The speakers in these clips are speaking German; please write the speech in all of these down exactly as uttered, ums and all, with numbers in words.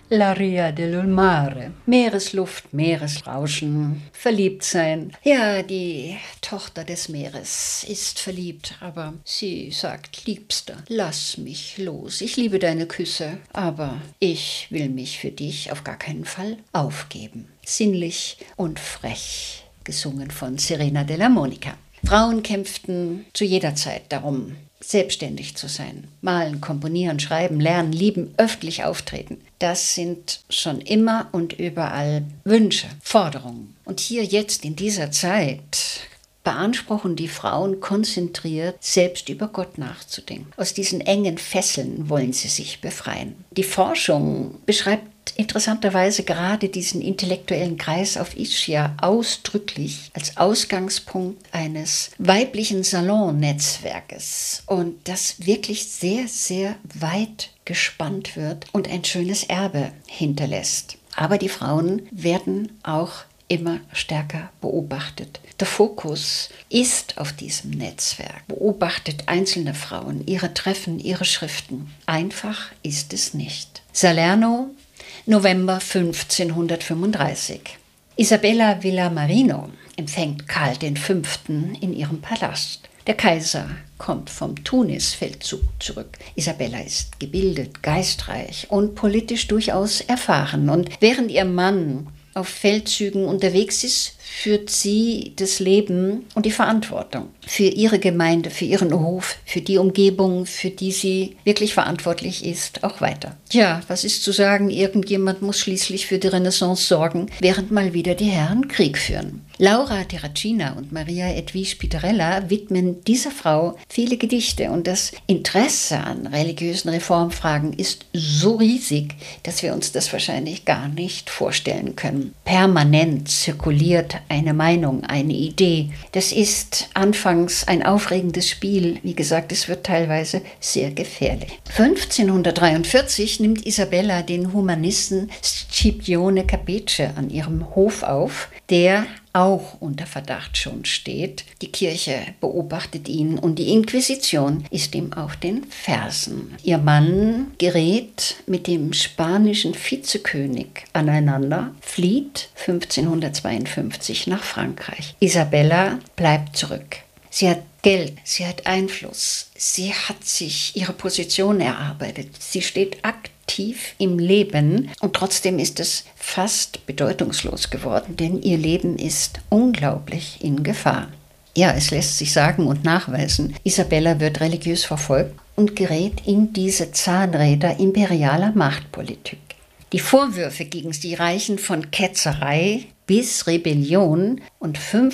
La Ria del Mare. Meeresluft, Meeresrauschen, verliebt sein. Ja, die Tochter des Meeres ist verliebt, aber sie sagt, Liebster, lass mich los. Ich liebe deine Küsse, aber ich will mich für dich auf gar keinen Fall aufgeben. Sinnlich und frech, gesungen von Serena della Monica. Frauen kämpften zu jeder Zeit darum, selbstständig zu sein. Malen, komponieren, schreiben, lernen, lieben, öffentlich auftreten. Das sind schon immer und überall Wünsche, Forderungen. Und hier jetzt in dieser Zeit beanspruchen die Frauen konzentriert, selbst über Gott nachzudenken. Aus diesen engen Fesseln wollen sie sich befreien. Die Forschung beschreibt interessanterweise gerade diesen intellektuellen Kreis auf Ischia ausdrücklich als Ausgangspunkt eines weiblichen Salonnetzwerkes und das wirklich sehr, sehr weit gespannt wird und ein schönes Erbe hinterlässt. Aber die Frauen werden auch immer stärker beobachtet. Der Fokus ist auf diesem Netzwerk, beobachtet einzelne Frauen, ihre Treffen, ihre Schriften. Einfach ist es nicht. Salerno, November fünfzehnhundertfünfunddreißig. Isabella Villamarino empfängt Karl der Fünfte in ihrem Palast. Der Kaiser kommt vom Tunis-Feldzug zurück. Isabella ist gebildet, geistreich und politisch durchaus erfahren. Und während ihr Mann auf Feldzügen unterwegs ist, führt sie das Leben und die Verantwortung für ihre Gemeinde, für ihren Hof, für die Umgebung, für die sie wirklich verantwortlich ist, auch weiter. Tja, was ist zu sagen? Irgendjemand muss schließlich für die Renaissance sorgen, während mal wieder die Herren Krieg führen. Laura Terracina und Maria Edwige Pitarella widmen dieser Frau viele Gedichte und das Interesse an religiösen Reformfragen ist so riesig, dass wir uns das wahrscheinlich gar nicht vorstellen können. Permanent zirkuliert eine Meinung, eine Idee. Das ist anfangs ein aufregendes Spiel. Wie gesagt, es wird teilweise sehr gefährlich. fünfzehnhundertdreiundvierzig nimmt Isabella den Humanisten Scipione Capece an ihrem Hof auf, der auch unter Verdacht schon steht. Die Kirche beobachtet ihn und die Inquisition ist ihm auf den Fersen. Ihr Mann gerät mit dem spanischen Vizekönig aneinander, flieht fünfzehnhundertzweiundfünfzig nach Frankreich. Isabella bleibt zurück. Sie hat Geld, sie hat Einfluss, sie hat sich ihre Position erarbeitet, sie steht aktiv im Leben und trotzdem ist es fast bedeutungslos geworden, denn ihr Leben ist unglaublich in Gefahr. Ja, es lässt sich sagen und nachweisen, Isabella wird religiös verfolgt und gerät in diese Zahnräder imperialer Machtpolitik. Die Vorwürfe gegen sie reichen von Ketzerei bis Rebellion und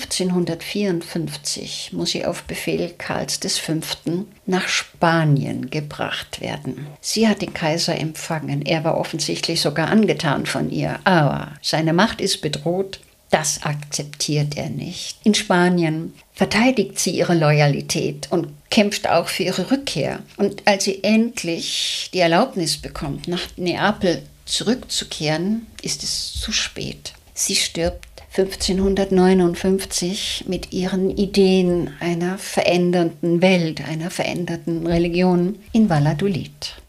fünfzehnhundertvierundfünfzig muss sie auf Befehl Karls des Fünften nach Spanien gebracht werden. Sie hat den Kaiser empfangen, er war offensichtlich sogar angetan von ihr, aber seine Macht ist bedroht, das akzeptiert er nicht. In Spanien verteidigt sie ihre Loyalität und kämpft auch für ihre Rückkehr. Und als sie endlich die Erlaubnis bekommt, nach Neapel zurückzukehren, ist es zu spät. Sie stirbt fünfzehnhundertneunundfünfzig mit ihren Ideen einer verändernden Welt, einer veränderten Religion in Valladolid.